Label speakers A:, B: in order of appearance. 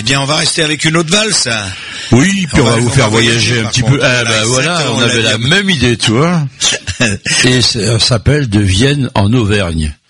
A: Eh bien, on va rester avec une autre valse.
B: Oui, puis on va vous faire voyager un petit peu. Ah ben voilà, on avait la même idée, tu vois. Et ça s'appelle De Vienne en Auvergne.